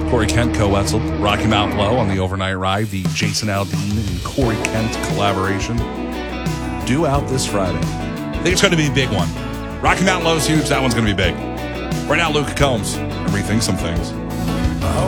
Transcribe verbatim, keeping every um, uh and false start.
Corey Kent, co-Wetzel, Rocky Mountain Low on the overnight ride, the Jason Aldean and Corey Kent collaboration, due out this Friday. I think it's going to be a big one. Rocky Mountain Low is huge. That one's going to be big. Right now, Luke Combs, and rethink some things.